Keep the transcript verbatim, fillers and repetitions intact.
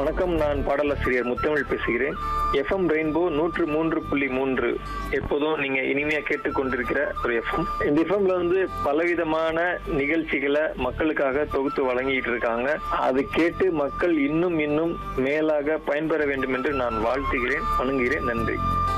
வணக்கம், நான் பாடலாசிரியர் முத்தமிழ் பேசுகிறேன். எஃப்எம் ரெயின்போ நூற்று மூன்று புள்ளி மூன்று எப்போதும் நீங்க இனிமையா கேட்டுக்கொண்டிருக்கிற ஒரு எஃப்எம். இந்த எஃப்எம்ல வந்து பலவிதமான நிகழ்ச்சிகளை மக்களுக்காக தொகுத்து வழங்கிட்டு இருக்காங்க. அது கேட்டு மக்கள் இன்னும் இன்னும் மேலாக பயன்பெற வேண்டும் என்று நான் வாழ்த்துகிறேன், வணங்குகிறேன். நன்றி.